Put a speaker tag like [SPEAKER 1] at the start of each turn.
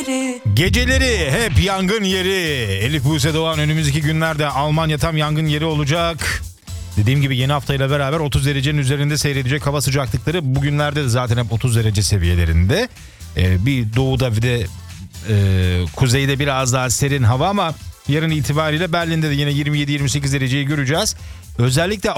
[SPEAKER 1] yeri.
[SPEAKER 2] Geceleri hep yangın yeri. Elif Buse Doğan önümüzdeki günlerde Almanya tam yangın yeri olacak. Dediğim gibi yeni haftayla beraber 30 derecenin üzerinde seyredecek hava sıcaklıkları. Bugünlerde de zaten hep 30 derece seviyelerinde. Bir doğuda bir de kuzeyde biraz daha serin hava ama yarın itibariyle Berlin'de de yine 27-28 dereceyi göreceğiz. Özellikle